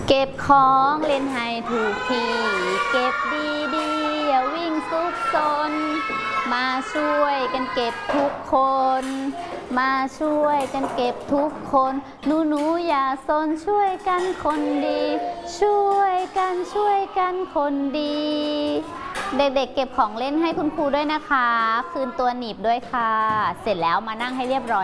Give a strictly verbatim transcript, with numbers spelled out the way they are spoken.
เก็บของเล่นให้ถูกที่เก็บดีๆอย่าวิ่งซุกซนมาช่วยกันเก็บทุกคนมาช่วยกันเก็บทุกคนหนูหนูอย่าซนช่วยกันคนดีช่วยกันช่วยกันคนดีเด็กๆ เก็บของเล่นให้คุณครูด้วยนะคะคืนตัวหนีบด้วยค่ะเสร็จแล้วมานั่งให้เรียบร้อย